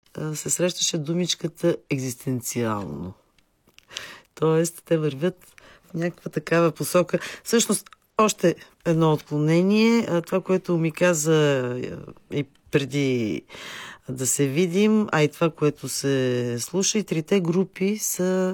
се срещаше думичката екзистенциално. Тоест, те вървят в някаква такава посока. Всъщност, още едно отклонение. Това, което ми каза и преди да се видим, а и това, което се слуша, и трите групи са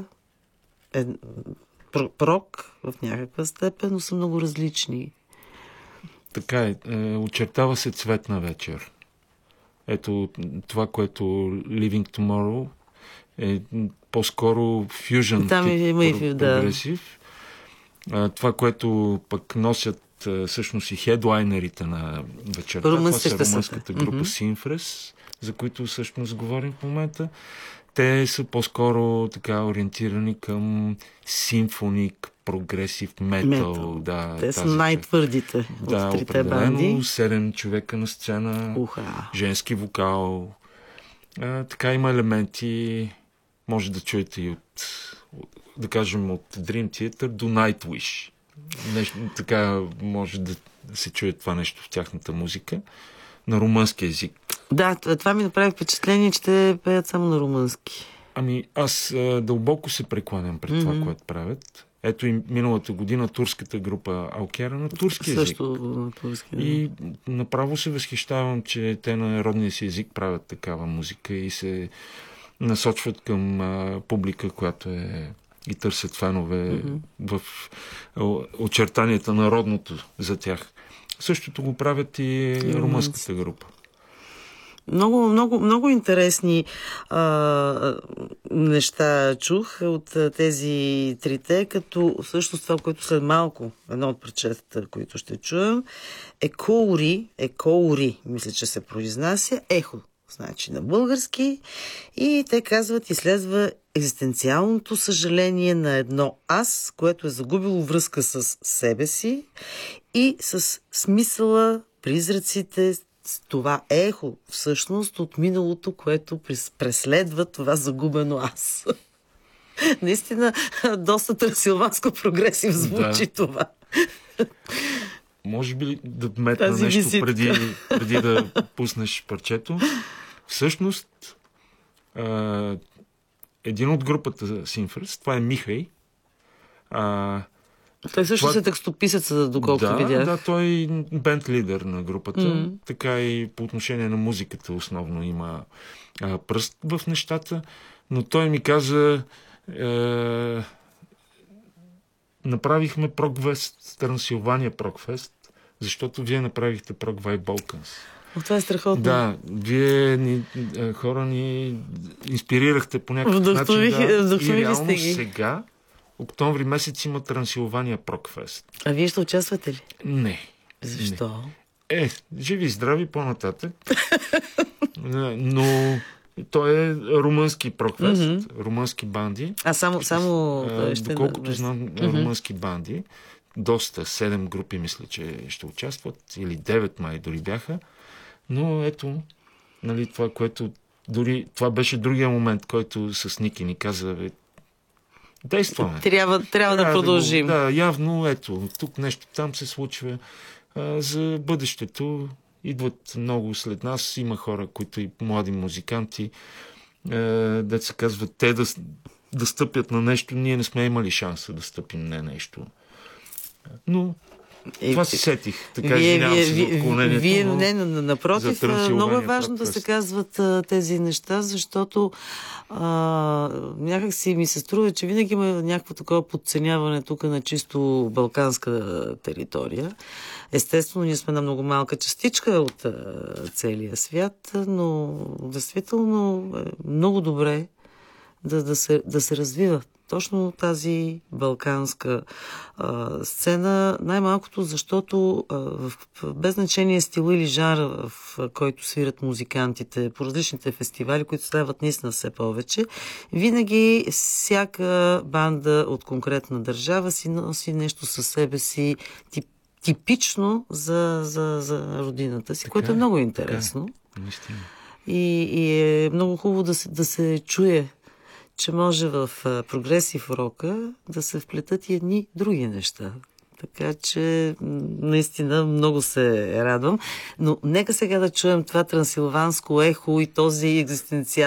прок в някаква степен, но са много различни. Така е. Очертава се цветна вечер. Ето това, което Living Tomorrow е по-скоро фюжън тип прогресив. Това, което пък носят всъщност и хедлайнерите на вечерта, това са румънската група Синфрес, за които всъщност говорим в момента. Те са по-скоро така ориентирани към симфоник, прогресив метал. Да, те са най-твърдите от трите банди. 7 човека на сцена, женски вокал. Така има елементи, може да чуете и да кажем от Dream Theater до Nightwish. Така може да се чуе това нещо в тяхната музика на румънски език. Да, това ми направи впечатление, че те пеят само на румънски. Ами аз дълбоко се прекланям пред това, което правят. Ето и миналата година турската група Алкера на турски език. Също на турски. И направо се възхищавам, че те на родния си език правят такава музика и се насочват към публика, която е и търсят фенове в очертанията на родното за тях. Същото го правят и румънската група. Много, много, много интересни неща чух от тези трите, като всъщност това, което след малко, едно от пречетата, които ще чуем, Екоури, мисля, че се произнася, ехо, значи на български, и те казват, изследва екзистенциалното съжаление на едно аз, което е загубило връзка с себе си и с смисъла, призраците, това ехо всъщност от миналото, което преследва това загубено аз. Наистина, доста трансилванско прогресив звучи това. Може би да вметна нещо преди да пуснеш парчето. Всъщност, един от групата Синфрес, това е Михай. Той също се текстописеца, доколкото видях. Да, той е бенд лидер на групата. Така и по отношение на музиката основно има пръст в нещата. Но той ми каза, направихме Прогфест, Трансилвания Прогфест, защото вие направихте Prog Balkans. Това е страхотно. Да, вие хора ни инспирирахте по някакъв начин. И реално сега октомври месец има Трансилвания Прогфест. А вие ще участвате ли? Не. Защо? Живи и здрави по-нататък. Но той е румънски Прогфест, румънски банди. Доколкото знам, румънски банди. Доста, 7 групи мисля, че ще участват, или 9 май дори бяха. Но ето, нали, това, което дори това беше другия момент, който с Ники ни каза, действаме. Трябва да продължим. Да, явно, ето, тук нещо там се случва. За бъдещето идват много след нас. Има хора, които и млади музиканти, да се казват, те да стъпят на нещо. Ние не сме имали шанса да стъпим на нещо. Но това си сетих. Така извинявам се за отклонението. Напротив, много е важно да се казват тези неща, защото някак си ми се струва, че винаги има някакво такова подценяване тук на чисто балканска територия. Естествено, ние сме една много малка частичка от целия свят, но действително е много добре да се развива точно тази балканска сцена, най-малкото защото без значение стила или жара, в който свират музикантите по различните фестивали, които стават наистина все повече, винаги всяка банда от конкретна държава си носи нещо със себе си типично за родината си, което е много интересно. И е много хубаво да се чуе, че може в прогресив рока да се вплетат и едни други неща. Така че наистина много се радвам. Но нека сега да чуем това трансилванско ехо и този екзистенциал